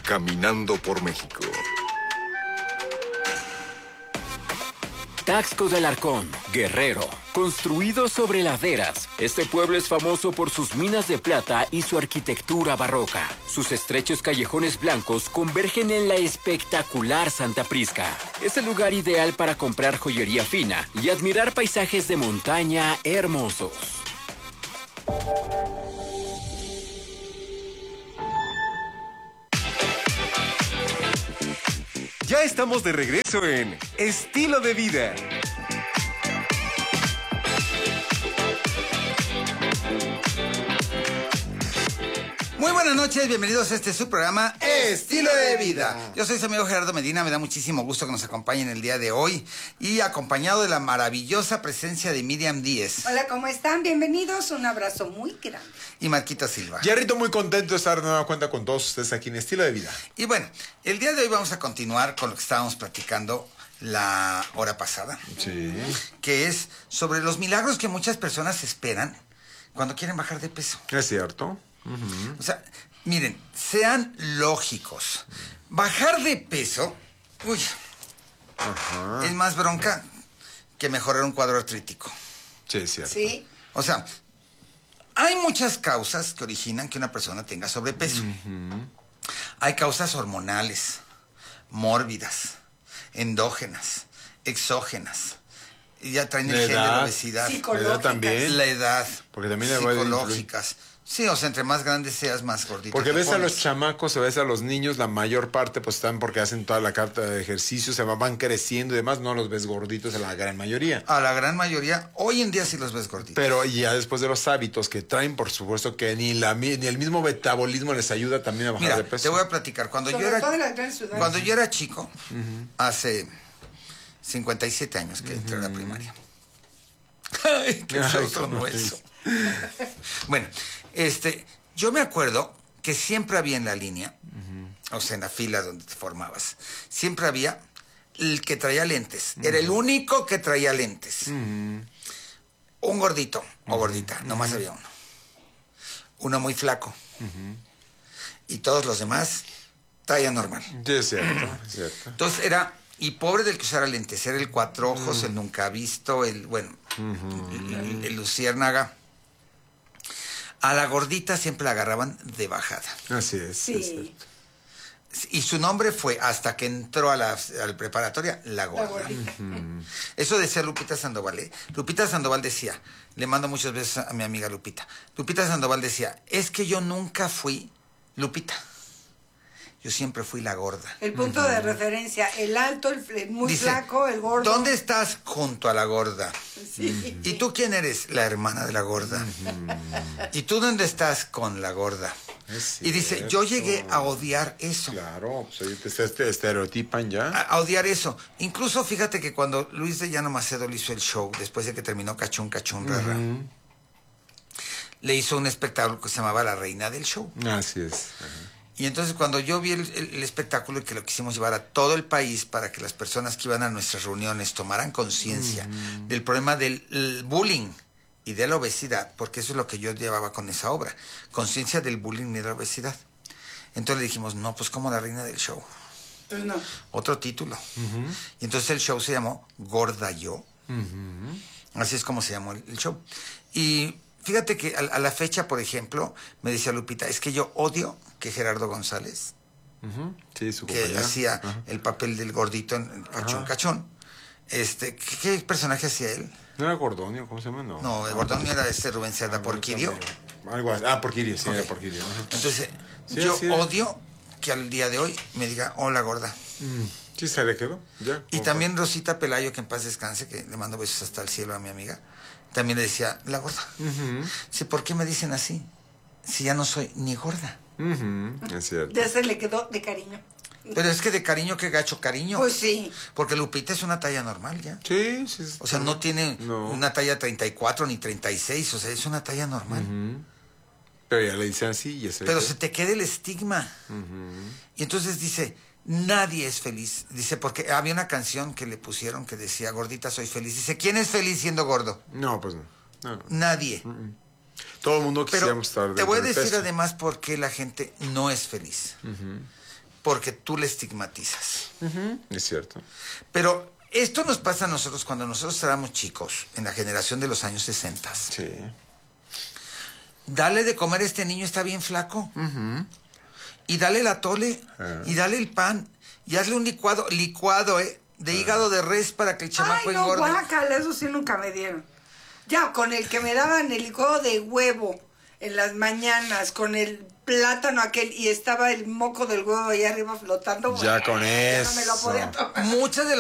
caminando por México. Taxco del Arcón, Guerrero. Construido sobre laderas, este pueblo es famoso por sus minas de plata y su arquitectura barroca. Sus estrechos callejones blancos convergen en la espectacular Santa Prisca. Es el lugar ideal para comprar joyería fina y admirar paisajes de montaña hermosos. Ya estamos de regreso en Estilo de Vida. Muy buenas noches, bienvenidos a este su programa Estilo de Vida. Yo soy su amigo Gerardo Medina, me da muchísimo gusto que nos acompañen el día de hoy y acompañado de la maravillosa presencia de Miriam Díez. Hola, ¿cómo están? Bienvenidos, un abrazo muy grande. Y Marquito Silva. Jerrito, muy contento de estar de nueva cuenta con todos ustedes aquí en Estilo de Vida. Y bueno, el día de hoy vamos a continuar con lo que estábamos platicando la hora pasada. Sí. Que es sobre los milagros que muchas personas esperan cuando quieren bajar de peso. Es cierto. O sea, miren, sean lógicos. Bajar de peso, es más bronca que mejorar un cuadro artrítico. Sí, es cierto. Sí. O sea, hay muchas causas que originan que una persona tenga sobrepeso. Hay causas hormonales, mórbidas, endógenas, exógenas. Y ya traen el gen de la obesidad. La edad también. La edad. Porque también psicológicas. Sí, o sea, entre más grande seas, más gordito. Porque te ves a pones. los chamacos, o ves a los niños, la mayor parte pues están porque hacen toda la carta de ejercicio, se van creciendo y demás, no los ves gorditos en la gran mayoría. A la gran mayoría, hoy en día sí los ves gorditos. Pero ya después de los hábitos que traen, por supuesto que ni el mismo metabolismo les ayuda también a bajar Mira, de peso. te voy a platicar. Cuando yo era chico, hace 57 años que entré a la primaria. Ay, qué feo sonó eso. Bueno, yo me acuerdo que siempre había en la línea, o sea, en la fila donde te formabas, siempre había el que traía lentes. Era el único que traía lentes. Un gordito o gordita, nomás había uno. Uno muy flaco. Y todos los demás, talla normal. Sí, es cierto, es cierto. Entonces era... Y pobre del que usara lentes, era el cuatro ojos, el nunca visto, el luciérnaga. A la gordita siempre la agarraban de bajada. Así es. Sí. Es cierto. Y su nombre fue, hasta que entró a la preparatoria, la gorda. Eso decía Lupita Sandoval, ¿eh? Lupita Sandoval decía, le mando muchas veces a mi amiga Lupita. Lupita Sandoval decía, es que yo nunca fui Lupita. Yo siempre fui la gorda. El punto de referencia, el alto, el muy Dice, flaco, el gordo. ¿dónde estás? Junto a la gorda. Sí. ¿Y tú quién eres? La hermana de la gorda. ¿Y tú dónde estás? Con la gorda. Y dice, yo llegué a odiar eso. Claro, pues te estereotipan ya. A odiar eso. Incluso fíjate que cuando Luis de Llano Macedo le hizo el show, después de que terminó Cachún, Cachún, Rara, le hizo un espectáculo que se llamaba La Reina del Show. Así es. Y entonces cuando yo vi el espectáculo y que lo quisimos llevar a todo el país para que las personas que iban a nuestras reuniones tomaran conciencia del problema del bullying y de la obesidad, porque eso es lo que yo llevaba con esa obra, conciencia del bullying y de la obesidad. Entonces le dijimos, no, pues como La Reina del Show. Pues no. Otro título. Y entonces el show se llamó Gorda Yo. Así es como se llamó el show. Y fíjate que a la fecha, por ejemplo, me decía Lupita, es que yo odio que Gerardo González, Sí, su que compañero. hacía el papel del gordito en Cachón, Cachón, ¿qué personaje hacía él? ¿No era Gordonio? ¿Cómo se llama? No, el Gordón era Rubén Cerda Porquirio. Algo así. Porquirio, sí, era Porquirio. Entonces, Sí, yo sí. odio que al día de hoy me diga, hola gorda. Sí, se le quedó. Ya. Y también Rosita Pelayo, que en paz descanse, que le mando besos hasta el cielo a mi amiga, también le decía, la gorda. Sí, ¿por qué me dicen así? Si ya no soy ni gorda. Es cierto. Ya se le quedó de cariño. Pero es que de cariño, qué gacho cariño. Pues sí. Porque Lupita es una talla normal ya. Sí, sí. O sea, no tiene una talla 34 ni 36, o sea, es una talla normal. Pero ya le dicen así y ese. Pero se te queda el estigma. Y entonces dice, nadie es feliz. Dice, porque había una canción que le pusieron que decía, gordita soy feliz. Dice, ¿quién es feliz siendo gordo? No, pues no. Nadie. Todo el mundo Pero quisiéramos estar te voy a dentro del decir peso. además por qué la gente no es feliz. porque tú le estigmatizas. Es cierto. Pero esto nos pasa a nosotros cuando nosotros éramos chicos, en la generación de los años 60. Sí. Dale de comer a este niño, está bien flaco. Y dale el atole, y dale el pan, y hazle un licuado, de hígado de res para que el chamaco Ay, no, engorde. guácala, eso sí nunca me dieron. Ya, con el que me daban el licuado de huevo en las mañanas, con el plátano aquel, y estaba el moco del huevo ahí arriba flotando. Ya bueno, con ya no me lo eso. podía tomar. Muchas de